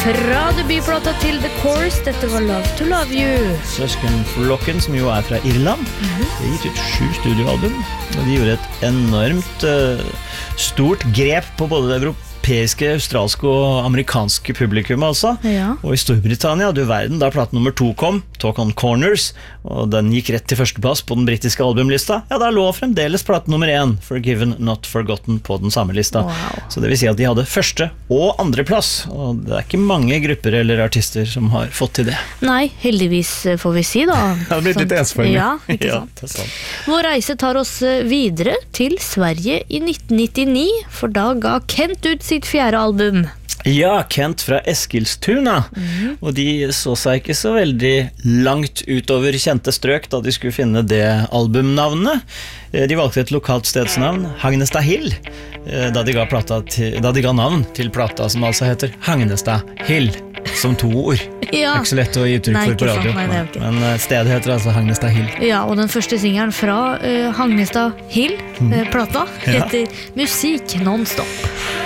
Fra debutplata til The Course, dette var Love to Love You. Søskenflokken, som jo fra Irland, det gitt ut 7 studioalbum, og de gjorde et enormt stort grep på både det europeiske, australske og amerikanske publikum altså. Ja. Og i Storbritannia, du verden, da platen nummer 2 kom, Talk on Corners, og den gikk rett til førsteplass på den britiske albumlista, ja, da lå fremdeles platen nummer 1, Forgiven Not Forgotten, på den samme lista. Wow. Så det vil si at de hadde første og andre plass, og det ikke mange grupper eller artister som har fått til det. Nei, heldigvis får vi si da. Det har blitt litt ensformig. Ja, ikke Ja, sant? det er sant. Vår reise tar oss videre til Sverige i 1999, for da ga Kent ut sitt 4. album. Ja, Kent fra Eskilstuna, og de så seg ikke så veldig langt utover kjente strøk da de skulle finne det albumnavnet. De valgte et lokalt stedsnavn, Hagnestad Hill, da de ga navn til plata som altså heter Hagnestad Hill, som 2 ord. Ja. Ikke så lett å gi uttrykk Nei, for på ikke sant. radio, Nei, det er jo ikke. men stedet heter altså Hagnestad Hill. Ja, og den første singelen fra Hagnestad Hill, plata, heter Musikk Non-Stop.